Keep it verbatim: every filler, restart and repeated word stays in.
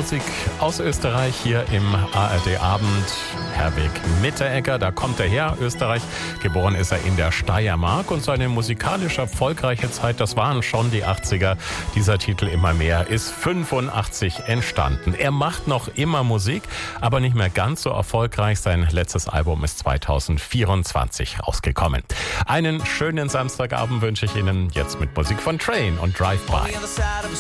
Musik aus Österreich hier im A R D-Abend. Herwig Mitteregger, da kommt er her, Österreich. Geboren ist er in der Steiermark und seine musikalisch erfolgreiche Zeit, das waren schon die achtziger. Dieser Titel Immer mehr ist fünfundachtzig entstanden. Er macht noch immer Musik, aber nicht mehr ganz so erfolgreich. Sein letztes Album ist zweitausendvierundzwanzig rausgekommen. Einen schönen Samstagabend wünsche ich Ihnen jetzt mit Musik von Train und Drive By.